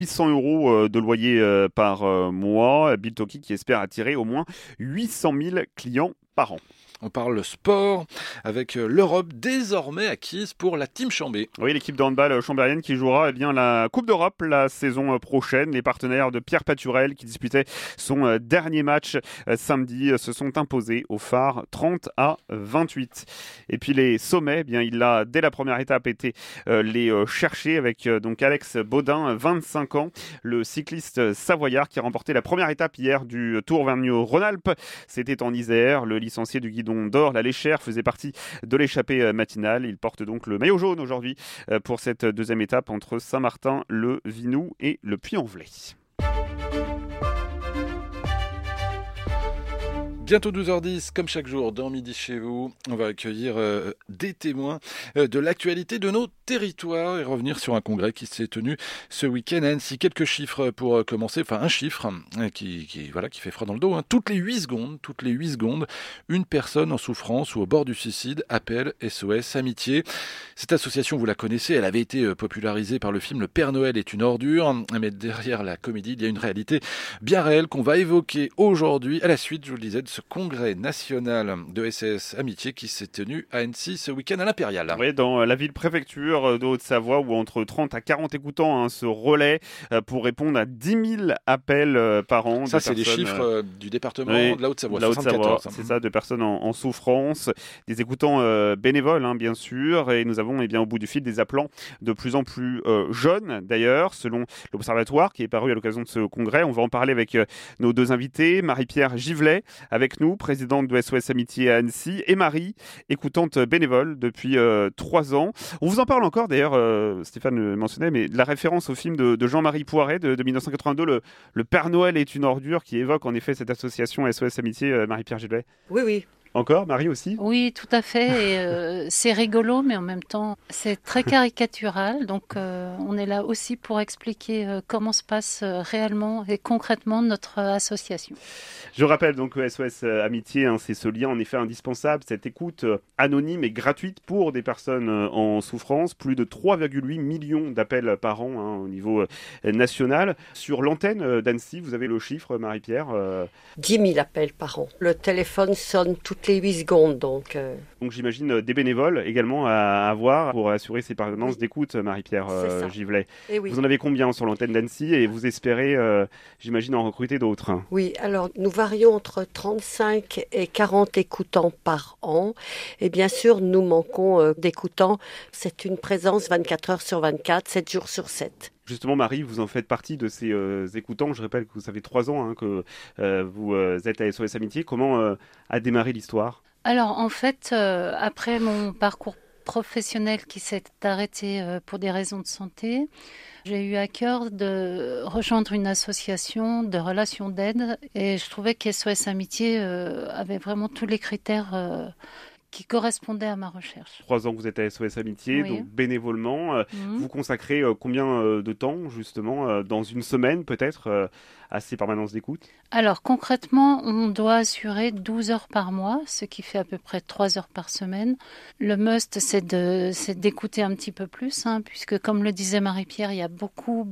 800 € de loyer par mois. Bill Toki qui espère attirer au moins 800 000 clients par an. On parle sport avec l'Europe désormais acquise pour la Team Chambé. Oui, l'équipe de handball chambérienne qui jouera la Coupe d'Europe la saison prochaine. Les partenaires de Pierre Paturel qui disputait son dernier match samedi se sont imposés au phare 30-28. Et puis les sommets, il a dès la première étape été les chercher avec donc Alex Baudin, 25 ans, le cycliste savoyard qui a remporté la première étape hier du Tour Vergniaud-Rhône-Alpes. C'était en Isère. Le licencié du guidon d'or, la Léchère, faisait partie de l'échappée matinale. Il porte donc le maillot jaune aujourd'hui pour cette deuxième étape entre Saint-Martin, le Vinou et le Puy-en-Velay. Bientôt 12h10, comme chaque jour, dans Midi chez vous, on va accueillir des témoins de l'actualité de nos territoires et revenir sur un congrès qui s'est tenu ce week-end à Annecy. Quelques chiffres pour commencer, enfin un chiffre qui fait froid dans le dos. Toutes les 8 secondes, une personne en souffrance ou au bord du suicide appelle SOS Amitié. Cette association, vous la connaissez, elle avait été popularisée par le film Le Père Noël est une ordure, mais derrière la comédie, il y a une réalité bien réelle qu'on va évoquer aujourd'hui à la suite, je vous le disais, de ce congrès national de SOS Amitié qui s'est tenu à Annecy ce week-end à l'Impérial. Oui, dans la ville-préfecture de Haute-Savoie où entre 30 à 40 écoutants se relaient pour répondre à 10 000 appels par an. Ça, c'est des chiffres du département de la Haute-Savoie. La Haute-Savoie, 74. c'est ça, de personnes en souffrance, des écoutants bénévoles, bien sûr, et nous avons au bout du fil des appelants de plus en plus jeunes, d'ailleurs, selon l'Observatoire qui est paru à l'occasion de ce congrès. On va en parler avec nos deux invités, Marie-Pierre Givlet, avec nous, présidente de SOS Amitié à Annecy, et Marie, écoutante bénévole depuis 3 ans. On vous en parle encore, d'ailleurs, Stéphane le mentionnait, mais de la référence au film de Jean-Marie Poiret de 1982, le Père Noël est une ordure, qui évoque en effet cette association SOS Amitié, Marie-Pierre Gillet. Oui. Encore, Marie aussi ? Oui, tout à fait. Et, c'est rigolo, mais en même temps, c'est très caricatural. Donc, on est là aussi pour expliquer comment se passe réellement et concrètement notre association. Je rappelle donc que SOS Amitié, c'est ce lien en effet indispensable, cette écoute anonyme et gratuite pour des personnes en souffrance. Plus de 3,8 millions d'appels par an au niveau national. Sur l'antenne d'Annecy, vous avez le chiffre, Marie-Pierre 10 000 appels par an. Le téléphone sonne toutes les 8 secondes. Donc j'imagine des bénévoles également à avoir pour assurer ces permanences d'écoute, Marie-Pierre Givlet. Oui. Vous en avez combien sur l'antenne d'Annecy et vous espérez, j'imagine, en recruter d'autres ? Oui, alors nous varions entre 35 et 40 écoutants par an. Et bien sûr, nous manquons d'écoutants. C'est une présence 24 heures sur 24, 7 jours sur 7. Justement, Marie, vous en faites partie de ces écoutants. Je rappelle que ça fait 3 ans que vous êtes à SOS Amitié. Comment a démarré l'histoire ? Alors, en fait, après mon parcours professionnel qui s'est arrêté pour des raisons de santé, j'ai eu à cœur de rejoindre une association de relations d'aide et je trouvais que SOS Amitié avait vraiment tous les critères qui correspondaient à ma recherche. 3 ans que vous êtes à SOS Amitié, Oui. donc bénévolement. Vous consacrez combien de temps, justement, dans une semaine peut-être, à ces permanences d'écoute ? Alors concrètement, on doit assurer 12 heures par mois, ce qui fait à peu près 3 heures par semaine. Le must, c'est d'écouter un petit peu plus, puisque comme le disait Marie-Pierre, il y a beaucoup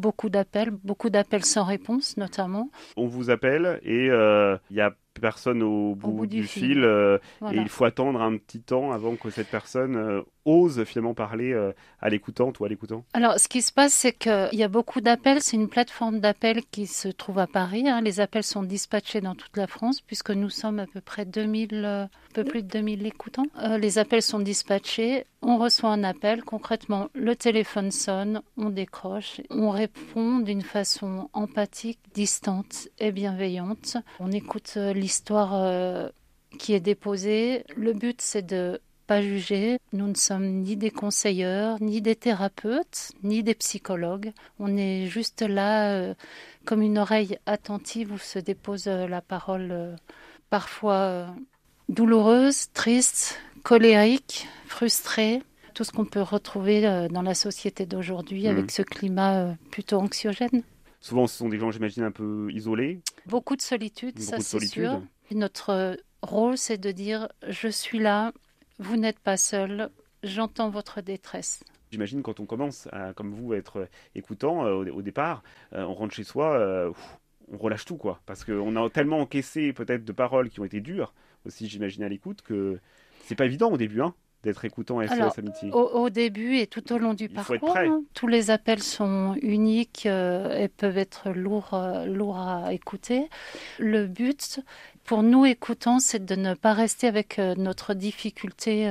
d'appels sans réponse notamment. On vous appelle et il y a personne au bout du fil Voilà. et il faut attendre un petit temps avant que cette personne ose finalement parler à l'écoutante ou à l'écoutant. Alors, ce qui se passe, c'est qu'il y a beaucoup d'appels. C'est une plateforme d'appels qui se trouve à Paris. Les appels sont dispatchés dans toute la France, puisque nous sommes à peu près un peu plus de 2000 écoutants. Les appels sont dispatchés. On reçoit un appel. Concrètement, le téléphone sonne, on décroche. On répond d'une façon empathique, distante et bienveillante. On écoute l'histoire qui est déposée. Le but, c'est de pas juger. Nous ne sommes ni des conseilleurs, ni des thérapeutes, ni des psychologues. On est juste là comme une oreille attentive où se dépose la parole parfois douloureuse, triste, colérique, frustrée. Tout ce qu'on peut retrouver dans la société d'aujourd'hui avec ce climat plutôt anxiogène. Souvent, ce sont des gens, j'imagine, un peu isolés. Beaucoup de solitude, ça c'est sûr. Et notre rôle, c'est de dire « je suis là ». Vous n'êtes pas seul, j'entends votre détresse. j'imagine quand on commence, comme vous, à être écoutant au départ, on rentre chez soi, on relâche tout, quoi. Parce qu'on a tellement encaissé peut-être de paroles qui ont été dures, aussi j'imagine à l'écoute, que c'est pas évident au début, d'être écoutant à SOS Amitié. Au début et tout au long du parcours, tous les appels sont uniques et peuvent être lourds à écouter. Le but, pour nous écoutants, c'est de ne pas rester avec notre difficulté.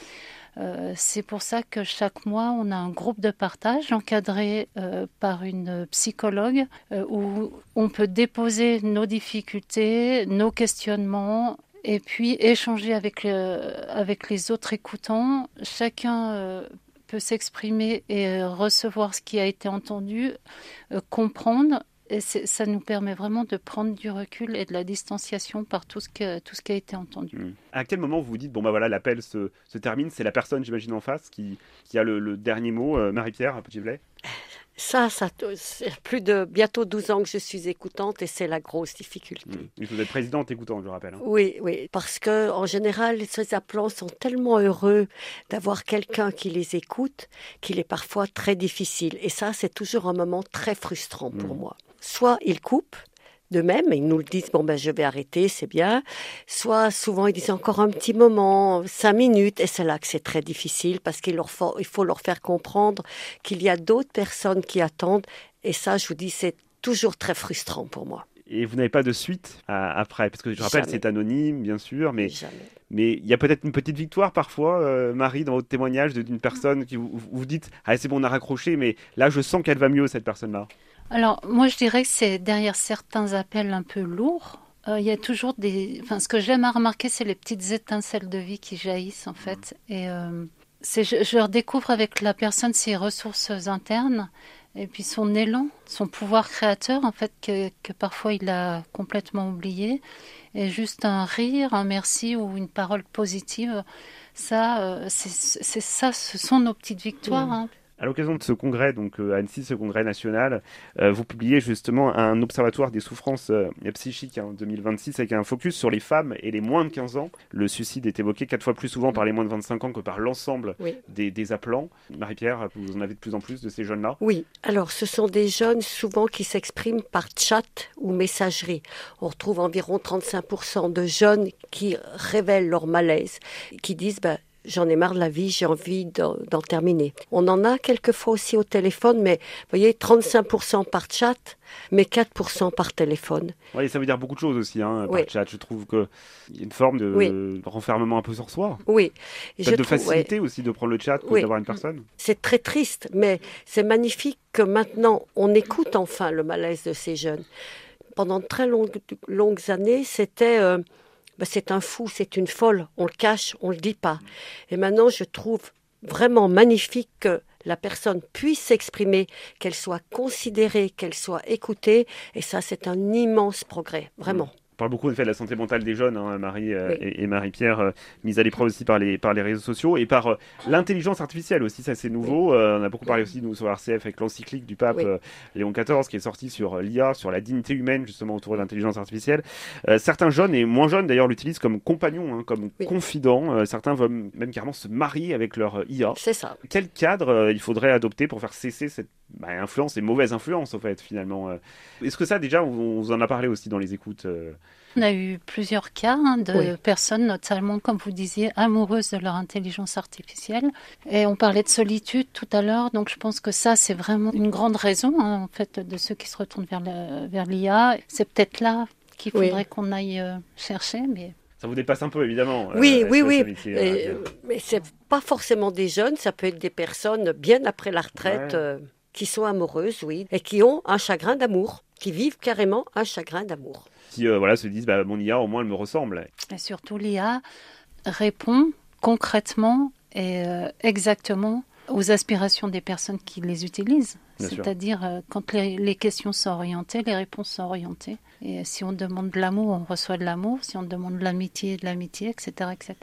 C'est pour ça que chaque mois, on a un groupe de partage encadré par une psychologue où on peut déposer nos difficultés, nos questionnements et puis échanger avec les autres écoutants. Chacun peut s'exprimer et recevoir ce qui a été entendu, comprendre. Et ça nous permet vraiment de prendre du recul et de la distanciation par tout ce qui a été entendu. À quel moment vous vous dites, l'appel se termine, c'est la personne, j'imagine, en face qui a le dernier mot, Marie-Pierre Petit-Vlet? Ça, c'est plus de bientôt 12 ans que je suis écoutante et c'est la grosse difficulté. Vous êtes présidente écoutante, je rappelle. Oui, parce que en général, ces appelants sont tellement heureux d'avoir quelqu'un qui les écoute qu'il est parfois très difficile. Et ça, c'est toujours un moment très frustrant pour moi. Soit ils coupent, de même, ils nous le disent, je vais arrêter, c'est bien. Soit, souvent, ils disent encore un petit moment, 5 minutes, et c'est là que c'est très difficile, parce qu'il faut leur faire comprendre qu'il y a d'autres personnes qui attendent, et ça, je vous dis, c'est toujours très frustrant pour moi. Et vous n'avez pas de suite après, parce que je rappelle, c'est anonyme, bien sûr, mais il y a peut-être une petite victoire parfois, Marie, dans votre témoignage d'une personne qui vous dites, c'est bon, on a raccroché, mais là, je sens qu'elle va mieux, cette personne-là. Alors, moi, je dirais que c'est derrière certains appels un peu lourds. Il y a toujours ce que j'aime à remarquer, c'est les petites étincelles de vie qui jaillissent, en fait. Et je redécouvre avec la personne ses ressources internes et puis son élan, son pouvoir créateur, en fait, que parfois il a complètement oublié. Et juste un rire, un merci ou une parole positive, ça, c'est ça, ce sont nos petites victoires, À l'occasion de ce congrès, donc à Annecy, ce congrès national, vous publiez justement un observatoire des souffrances psychiques en 2026 avec un focus sur les femmes et les moins de 15 ans. Le suicide est évoqué 4 fois plus souvent par les moins de 25 ans que par l'ensemble des appelants. Marie-Pierre, vous en avez de plus en plus de ces jeunes-là? Oui, alors ce sont des jeunes souvent qui s'expriment par chat ou messagerie. On retrouve environ 35% de jeunes qui révèlent leur malaise, qui disent j'en ai marre de la vie, j'ai envie d'en terminer. On en a quelquefois aussi au téléphone, mais vous voyez, 35% par chat, mais 4% par téléphone. Oui, ça veut dire beaucoup de choses aussi, par chat. Je trouve qu'il y a une forme de renfermement un peu sur soi. Oui. De facilité aussi de prendre le chat que d'avoir une personne. C'est très triste, mais c'est magnifique que maintenant, on écoute enfin le malaise de ces jeunes. Pendant de très longues années, c'était... c'est un fou, c'est une folle, on le cache, on le dit pas. Et maintenant, je trouve vraiment magnifique que la personne puisse s'exprimer, qu'elle soit considérée, qu'elle soit écoutée. Et ça, c'est un immense progrès, vraiment. On parle beaucoup en effet de la santé mentale des jeunes, Marie et Marie-Pierre, mise à l'épreuve aussi par les réseaux sociaux et par l'intelligence artificielle aussi, ça c'est nouveau. On a beaucoup parlé aussi nous sur RCF avec l'encyclique du pape Léon XIV qui est sorti sur l'IA, sur la dignité humaine justement autour de l'intelligence artificielle. Certains jeunes et moins jeunes d'ailleurs l'utilisent comme compagnon, comme confident. Certains veulent même carrément se marier avec leur IA. C'est ça. Quel cadre il faudrait adopter pour faire cesser cette influence et mauvaise influence en fait finalement? Est-ce que ça déjà, on vous en a parlé aussi dans les écoutes? On a eu plusieurs cas de personnes, notamment, comme vous disiez, amoureuses de leur intelligence artificielle. Et on parlait de solitude tout à l'heure, donc je pense que ça, c'est vraiment une grande raison, en fait, de ceux qui se retournent vers l'IA. C'est peut-être là qu'il faudrait qu'on aille chercher, mais... Ça vous dépasse un peu, évidemment. Oui. Mais c'est pas forcément des jeunes, ça peut être des personnes bien après la retraite qui sont amoureuses, et qui ont un chagrin d'amour, qui vivent carrément un chagrin d'amour. Qui se disent, mon IA, au moins, elle me ressemble. Et surtout, l'IA répond concrètement et exactement aux aspirations des personnes qui les utilisent. C'est-à-dire quand les questions sont orientées, les réponses sont orientées. Et si on demande de l'amour, on reçoit de l'amour. Si on demande de l'amitié, etc., etc.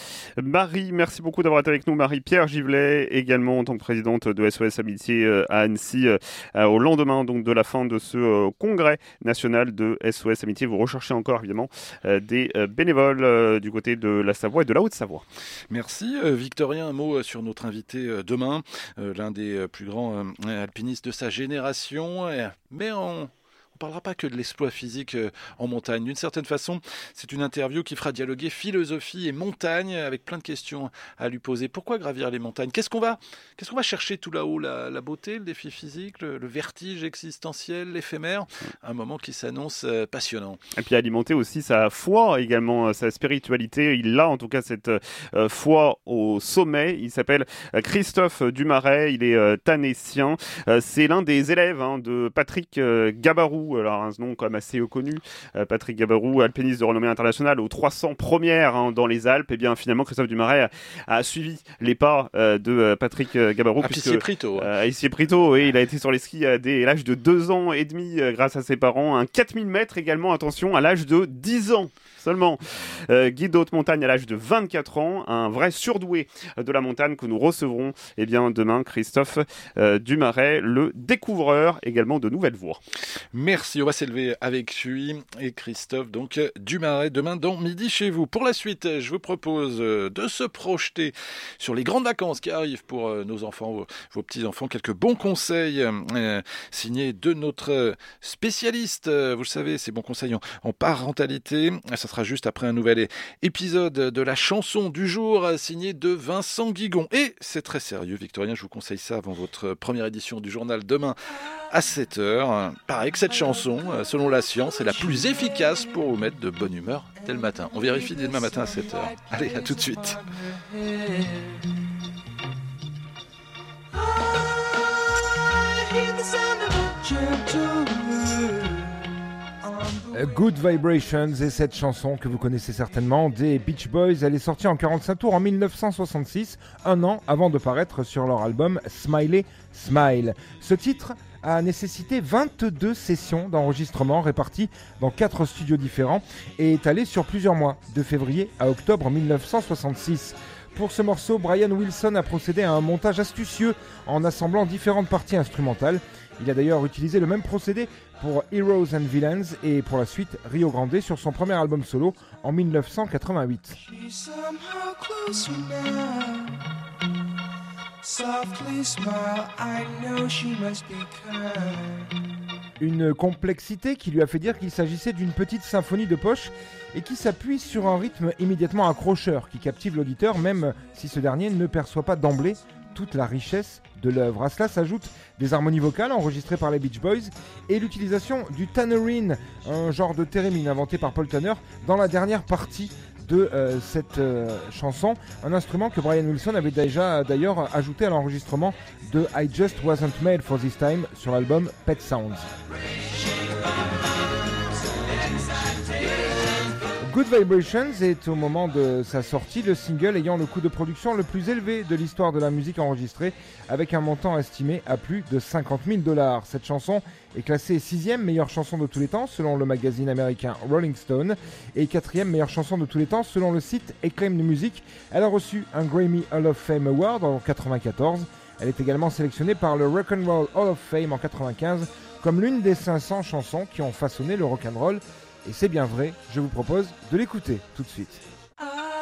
Marie, merci beaucoup d'avoir été avec nous. Marie-Pierre Givlet, également en tant que présidente de SOS Amitié à Annecy, au lendemain donc de la fin de ce congrès national de SOS Amitié. Vous recherchez encore évidemment des bénévoles du côté de la Savoie et de la Haute-Savoie. Merci Victorien. Un mot sur notre invité demain, l'un des plus grands alpinistes de sa génération, mais on ne parlera pas que de l'exploit physique en montagne. D'une certaine façon, c'est une interview qui fera dialoguer philosophie et montagne avec plein de questions à lui poser. Pourquoi gravir les montagnes ? Qu'est-ce qu'on va chercher tout là-haut ? La beauté, le défi physique, le vertige existentiel, l'éphémère ? Un moment qui s'annonce passionnant. Et puis alimenter aussi sa foi, également sa spiritualité. Il a en tout cas cette foi au sommet. Il s'appelle Christophe Dumaret. Il est tanécien. C'est l'un des élèves de Patrick Gabarou. Alors un nom quand même assez connu, Patrick Gabarou, alpiniste de renommée internationale aux 300 premières dans les Alpes. Et bien finalement Christophe Dumaret a suivi les pas de Patrick Gabarou. À Pissier-Prito. À Pissier-Prito, oui, il a été sur les skis dès l'âge de 2 ans et demi grâce à ses parents. Un 4000 mètres également, attention, à l'âge de 10 ans. Seulement, guide de haute montagne à l'âge de 24 ans, un vrai surdoué de la montagne que nous recevrons demain, Christophe Dumaret, le découvreur également de nouvelles voies. Merci, on va s'élever avec lui et Christophe donc Dumaret demain dans Midi chez vous. Pour la suite, je vous propose de se projeter sur les grandes vacances qui arrivent pour nos enfants, vos petits-enfants. Quelques bons conseils signés de notre spécialiste. Vous le savez, ces bons conseils en parentalité. Ça sera juste après un nouvel épisode de la chanson du jour signé de Vincent Guigon. Et c'est très sérieux, Victorien, je vous conseille ça avant votre première édition du journal demain à 7h. Pareil que cette chanson, selon la science, est la plus efficace pour vous mettre de bonne humeur dès le matin. On vérifie dès demain matin à 7h. Allez, à tout de suite. Good Vibrations et cette chanson que vous connaissez certainement des Beach Boys, elle est sortie en 45 tours en 1966, un an avant de paraître sur leur album Smiley Smile. Ce titre a nécessité 22 sessions d'enregistrement réparties dans 4 studios différents et étalées sur plusieurs mois, de février à octobre 1966. Pour ce morceau, Brian Wilson a procédé à un montage astucieux en assemblant différentes parties instrumentales. Il a d'ailleurs utilisé le même procédé pour Heroes and Villains et pour la suite Rio Grande sur son premier album solo en 1988. Une complexité qui lui a fait dire qu'il s'agissait d'une petite symphonie de poche et qui s'appuie sur un rythme immédiatement accrocheur qui captive l'auditeur même si ce dernier ne perçoit pas d'emblée toute la richesse de l'œuvre. À cela s'ajoutent des harmonies vocales enregistrées par les Beach Boys et l'utilisation du tannerin, un genre de thérémine inventé par Paul Tanner dans la dernière partie de cette chanson, un instrument que Brian Wilson avait déjà d'ailleurs ajouté à l'enregistrement de I Just Wasn't Made for This Time sur l'album Pet Sounds. Good Vibrations est au moment de sa sortie le single ayant le coût de production le plus élevé de l'histoire de la musique enregistrée avec un montant estimé à plus de $50,000. Cette chanson est classée 6e meilleure chanson de tous les temps selon le magazine américain Rolling Stone et 4e meilleure chanson de tous les temps selon le site Acclaimed Music. Elle a reçu un Grammy Hall of Fame Award en 1994. Elle est également sélectionnée par le Rock and Roll Hall of Fame en 1995 comme l'une des 500 chansons qui ont façonné le rock and roll. Et c'est bien vrai, je vous propose de l'écouter tout de suite.